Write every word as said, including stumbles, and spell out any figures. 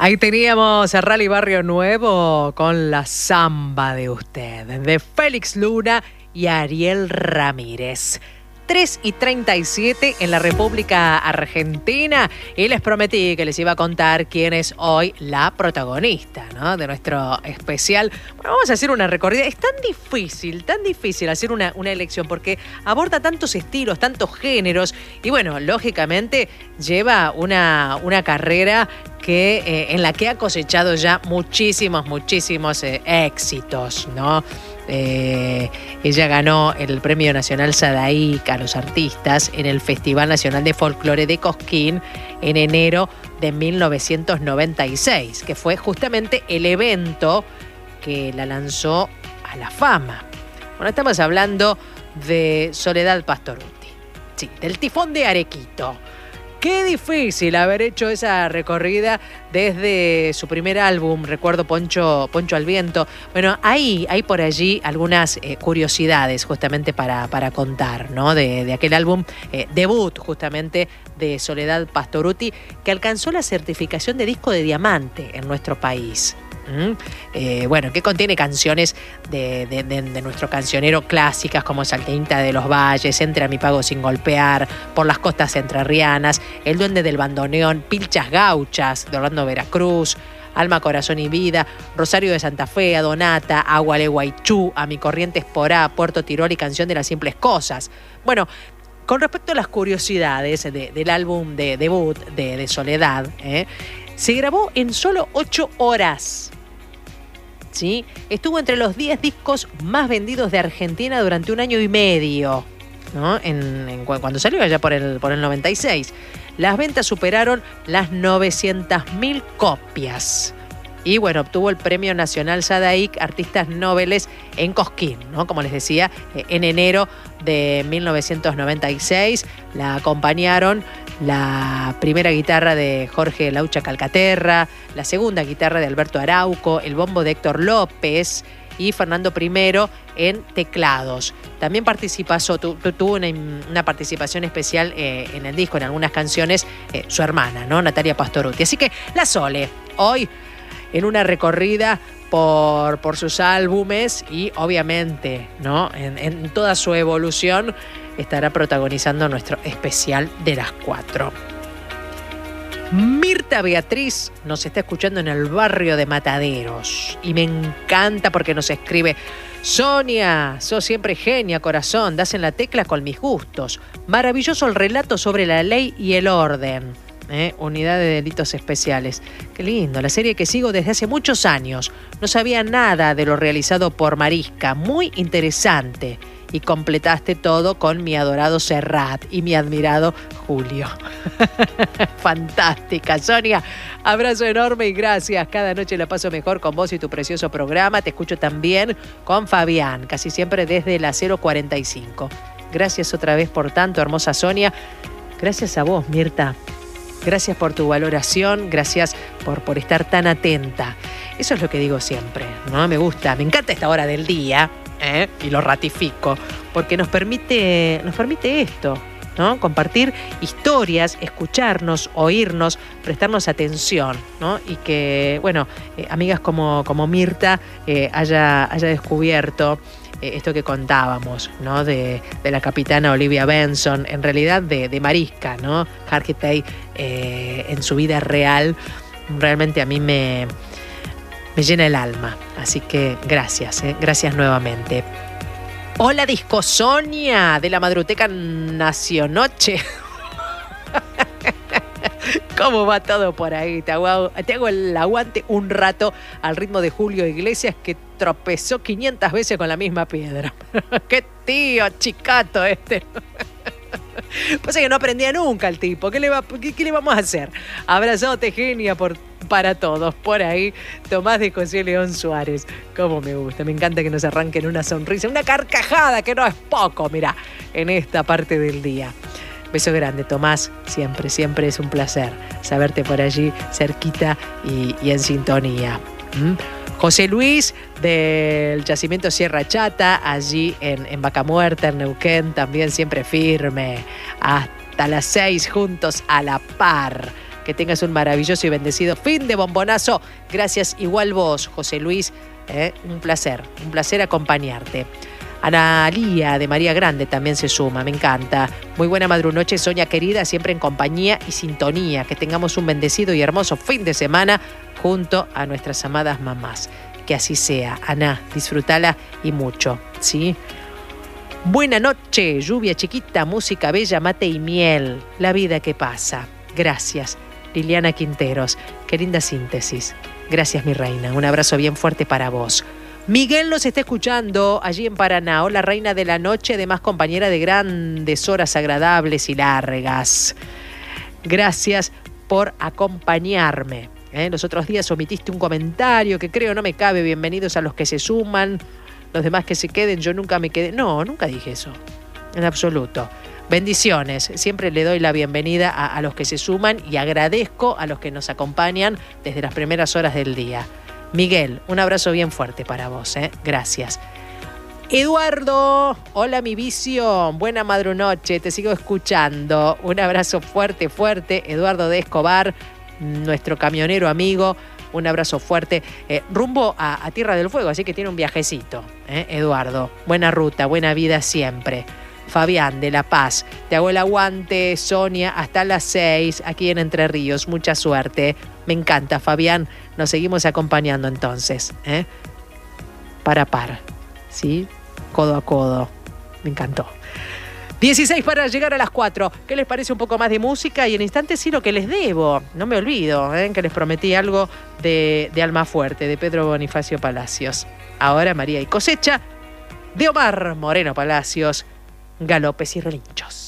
Ahí teníamos a Rally Barrio Nuevo con La Zamba de Usted, de Félix Luna y Ariel Ramírez. tres y treinta y siete en la República Argentina, y les prometí que les iba a contar quién es hoy la protagonista, ¿no?, de nuestro especial. Bueno, vamos a hacer una recorrida. Es tan difícil, tan difícil hacer una, una elección porque aborda tantos estilos, tantos géneros, y bueno, lógicamente lleva una, una carrera que, eh, en la que ha cosechado ya muchísimos, muchísimos eh, éxitos, ¿no? Eh, ella ganó el Premio Nacional Sadaic a los artistas en el Festival Nacional de Folclore de Cosquín en enero de mil novecientos noventa y seis, que fue justamente el evento que la lanzó a la fama. Bueno, estamos hablando de Soledad Pastorutti, sí, del Tifón de Arequito. Qué difícil haber hecho esa recorrida desde su primer álbum, recuerdo Poncho, Poncho al Viento. Bueno, hay, hay por allí algunas eh, curiosidades justamente para, para contar, ¿no? De, de aquel álbum eh, debut justamente de Soledad Pastorutti, que alcanzó la certificación de disco de diamante en nuestro país. ¿Mm? Eh, bueno, que contiene canciones de, de, de, de nuestro cancionero clásicas como Salteñita de los Valles, Entre a mi pago sin golpear, Por las costas entrerrianas, El duende del bandoneón, Pilchas gauchas de Orlando Veracruz, Alma, corazón y vida, Rosario de Santa Fe, Adonata, Agua le Guaychú, A mi corriente esporá, Puerto Tirol y Canción de las simples cosas. Bueno, con respecto a las curiosidades de, del álbum de debut de, de Soledad, ¿eh? se grabó en solo ocho horas. ¿Sí? Estuvo entre los diez discos más vendidos de Argentina durante un año y medio, ¿no? En, en, cuando salió allá por el, por el noventa y seis. Las ventas superaron las novecientas mil copias. Y bueno, obtuvo el Premio Nacional Sadaic Artistas Noveles en Cosquín, ¿no? Como les decía, en enero de mil novecientos noventa y seis la acompañaron la primera guitarra de Jorge Laucha Calcaterra, la segunda guitarra de Alberto Arauco, el bombo de Héctor López y Fernando primero en teclados. También participó, tu, tu, tuvo una, una participación especial eh, en el disco, en algunas canciones, eh, su hermana, ¿no? Natalia Pastorutti. Así que la Sole, hoy en una recorrida por, por sus álbumes y obviamente, ¿no?, en, en toda su evolución, estará protagonizando nuestro especial de las cuatro. Mirta Beatriz nos está escuchando en el barrio de Mataderos y me encanta porque nos escribe: Sonia, sos siempre genia, corazón, das en la tecla con mis gustos. Maravilloso el relato sobre la ley y el orden. ¿Eh? Unidad de Delitos Especiales. Qué lindo, la serie que sigo desde hace muchos años. No sabía nada de lo realizado por Marisca, muy interesante. Y completaste todo con mi adorado Serrat y mi admirado Julio. Fantástica, Sonia. Abrazo enorme y gracias. Cada noche la paso mejor con vos y tu precioso programa. Te escucho también con Fabián, casi siempre desde la cero cuarenta y cinco. Gracias otra vez por tanto, hermosa Sonia. Gracias a vos, Mirta. Gracias por tu valoración, gracias por, por estar tan atenta. Eso es lo que digo siempre, ¿no? Me gusta, me encanta esta hora del día, ¿eh? Y lo ratifico, porque nos permite, nos permite esto, ¿no? Compartir historias, escucharnos, oírnos, prestarnos atención, ¿no? Y que, bueno, eh, amigas como, como Mirta eh, haya, haya descubierto esto que contábamos, ¿no? De, de la capitana Olivia Benson, en realidad de, de Marisca, ¿no? Hargitay, eh, en su vida real, realmente a mí me, me llena el alma. Así que gracias, ¿eh? Gracias nuevamente. Hola, Disco Sonia, de la Madruteca Nacionoche. ¿Cómo va todo por ahí? Te hago, te hago el aguante un rato al ritmo de Julio Iglesias, que tropezó quinientas veces con la misma piedra. ¡Qué tío chicato este! Pues es que no aprendía nunca el tipo. ¿Qué le, va, qué, qué le vamos a hacer? Abrazote, genia, por, para todos. Por ahí, Tomás de José León Suárez. Cómo me gusta. Me encanta que nos arranquen una sonrisa, una carcajada, que no es poco, mirá, en esta parte del día. Beso grande, Tomás. Siempre, siempre es un placer saberte por allí, cerquita y, y en sintonía. ¿Mm? José Luis, del Yacimiento Sierra Chata, allí en, en Vaca Muerta, en Neuquén, también siempre firme. Hasta las seis, juntos a la par. Que tengas un maravilloso y bendecido fin de bombonazo. Gracias igual vos, José Luis. ¿eh? Un placer, un placer acompañarte. Analía de María Grande también se suma, me encanta. Muy buena madrunoche, Sonia querida, siempre en compañía y sintonía. Que tengamos un bendecido y hermoso fin de semana junto a nuestras amadas mamás. Que así sea, Ana, disfrútala y mucho, ¿sí? Buena noche, lluvia chiquita, música bella, mate y miel. La vida que pasa. Gracias, Liliana Quinteros. Qué linda síntesis. Gracias, mi reina. Un abrazo bien fuerte para vos. Miguel nos está escuchando allí en Paraná. Hola, reina de la noche, además compañera de grandes horas agradables y largas. Gracias por acompañarme. ¿eh? Los otros días omitiste un comentario que creo no me cabe. Bienvenidos a los que se suman. Los demás que se queden, yo nunca me quedé. No, nunca dije eso. En absoluto. Bendiciones. Siempre le doy la bienvenida a, a los que se suman y agradezco a los que nos acompañan desde las primeras horas del día. Miguel, un abrazo bien fuerte para vos. ¿eh? Gracias. Eduardo, hola mi vicio. Buena madrunoche, te sigo escuchando. Un abrazo fuerte, fuerte. Eduardo de Escobar, nuestro camionero amigo. Un abrazo fuerte, eh, rumbo a, a Tierra del Fuego, así que tiene un viajecito, ¿eh? Eduardo. Buena ruta, buena vida siempre. Fabián de La Paz, te hago el aguante, Sonia, hasta las seis, aquí en Entre Ríos. Mucha suerte. Me encanta, Fabián. Nos seguimos acompañando entonces, ¿eh? Par a par, ¿sí? Codo a codo. Me encantó. dieciséis para llegar a las cuatro. ¿Qué les parece un poco más de música? Y en instantes sí lo que les debo. No me olvido, ¿eh? que les prometí algo de, de Almafuerte, de Pedro Bonifacio Palacios. Ahora María y Cosecha, de Omar Moreno Palacios, Galopes y Relinchos.